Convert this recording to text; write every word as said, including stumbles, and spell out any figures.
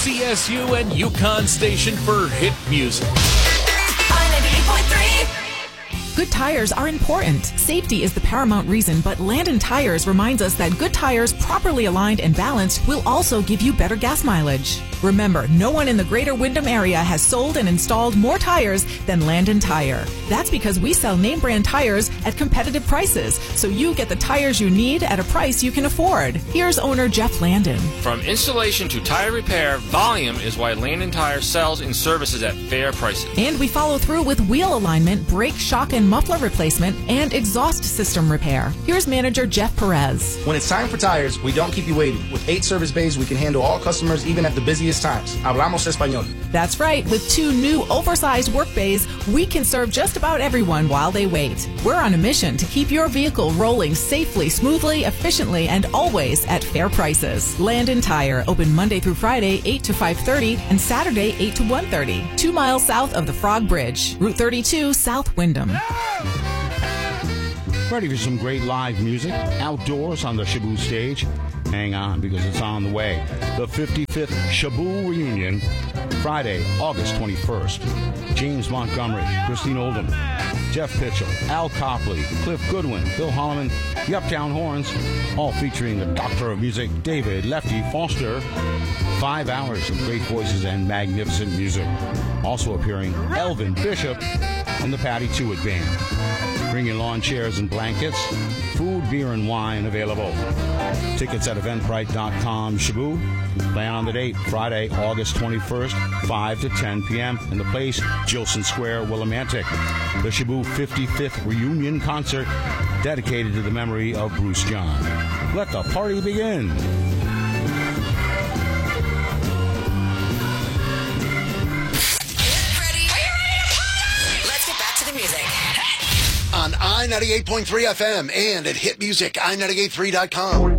C S U and UConn station for hit music. I ninety-eight point three. Good tires are important. Safety is the paramount reason, but Landon Tires reminds us that good tires, properly aligned and balanced, will also give you better gas mileage. Remember, no one in the greater Windham area has sold and installed more tires than Landon Tire. That's because we sell name brand tires at competitive prices, so you get the tires you need at a price you can afford. Here's owner Jeff Landon. From installation to tire repair, volume is why Landon Tire sells and services at fair prices. And we follow through with wheel alignment, brake, shock, and muffler replacement, and exhaust system repair. Here's manager Jeff Perez. When it's time for tires, we don't keep you waiting. With eight service bays, we can handle all customers even at the busiest times. Hablamos español. That's right. With two new oversized work bays, we can serve just about everyone while they wait. We're on a mission to keep your vehicle rolling safely, smoothly, efficiently, and always at fair prices. Landon Tire, open Monday through Friday, eight to five thirty, and Saturday, eight to one thirty. Two miles south of the Frog Bridge, Route thirty-two, South Windham. Ready for some great live music outdoors on the Shaboo stage? Hang on, because it's on the way. The fifty-fifth Shaboo Reunion, Friday, August twenty-first. James Montgomery, Christine Oldham, Jeff Pitchell, Al Copley, Cliff Goodwin, Bill Holloman, the Uptown Horns, all featuring the Doctor of Music, David Lefty Foster. Five hours of great voices and magnificent music. Also appearing, Elvin Bishop and the Patty Tewitt Band. Bring your lawn chairs and blankets. Food, beer, and wine available. Tickets at eventbrite dot com. Shaboo. Plan on the date, Friday, August twenty-first, five to ten p.m. in the place, Gilson Square, Willimantic. The Shaboo fifty-fifth Reunion Concert, dedicated to the memory of Bruce John. Let the party begin. Ready? Are you ready to party? Let's get back to the music. On I ninety-eight point three F M and at hit music I ninety-eight three dot com.